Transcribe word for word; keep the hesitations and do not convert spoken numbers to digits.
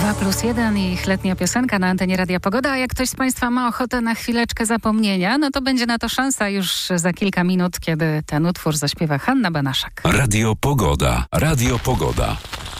dwa plus jeden i ich letnia piosenka na antenie Radia Pogoda. A jak ktoś z Państwa ma ochotę na chwileczkę zapomnienia, no to będzie na to szansa już za kilka minut, kiedy ten utwór zaśpiewa Hanna Banaszak. Radio Pogoda. Radio Pogoda.